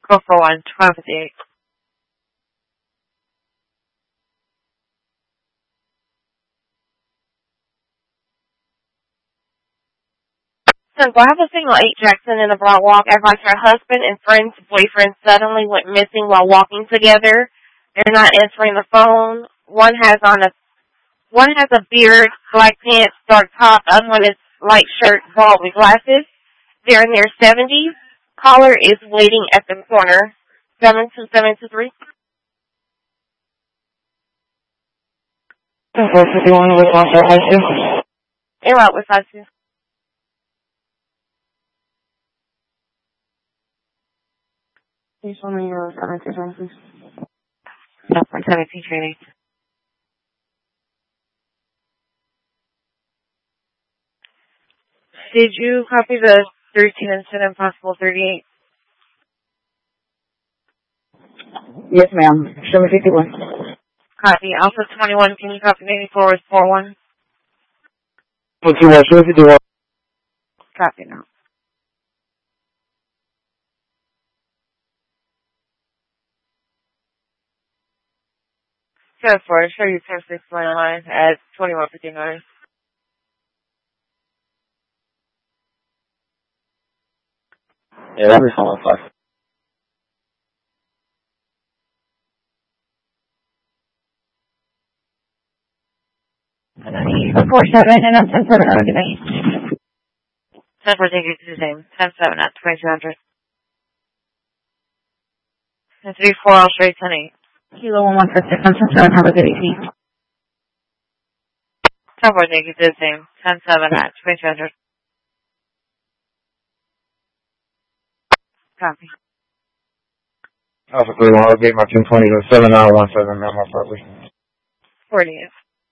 441, 1258. So I have a single 8 Jackson in a Broad Walk. Advised her husband and friend's boyfriend suddenly went missing while walking together. They're not answering the phone. One has a beard, black pants, dark top. The other one is light shirt, bald with glasses. They're in their 70s. Caller is waiting at the corner. 72723. 451 with Monster High School. En route with 52. Please show me your 727, please. 17 training. Did you copy the 13 incident possible 38? Yes, ma'am. 751. Copy. Alpha 21, can you copy 84 with 41? 751. Copy now. Go for it. Show you 10-6 at 2159. Yeah, that'll be fine. 47 and I'm 10-7 on today. 10-4, take it to the same. 10-7 at 2200. And 3-4, I'll show you 10-8. Kilo 1156, I'm 10-7, have a good evening. 10-4, take it to the same. 10-7 at 2200. Copy. Alpha 31, I'll get my 1020 to 7917 on my property. 40th.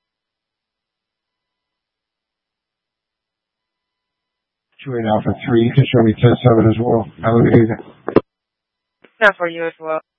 Trade Alpha 3, you can show me 10-7 as well. Hallelujah. 10-4, you as well.